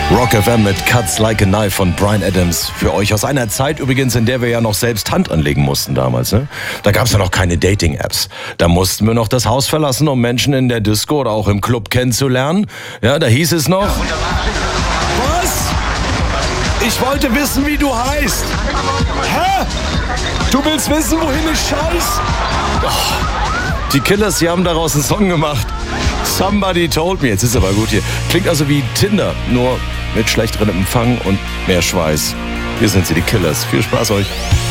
Rock FM mit Cuts Like a Knife von Bryan Adams für euch. Aus einer Zeit übrigens, in der wir ja noch selbst Hand anlegen mussten damals. Ne? Da gab es ja noch keine Dating-Apps. Da mussten wir noch das Haus verlassen, um Menschen in der Disco oder auch im Club kennenzulernen. Ja, da hieß es noch... Was? Ich wollte wissen, wie du heißt. Hä? Du willst wissen, wohin ich scheiß? Oh, die Killers, die haben daraus einen Song gemacht. Somebody Told Me. Jetzt ist aber gut hier. Klingt also wie Tinder, nur mit schlechterem Empfang und mehr Schweiß. Hier sind sie, die Killers. Viel Spaß euch.